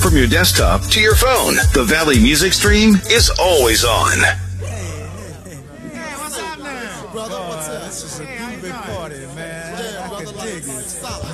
from your desktop to your phone, the Valley Music Stream is always on. Hey, what's up now? Brother, what's up? This is a groovy party, man. I can dig it.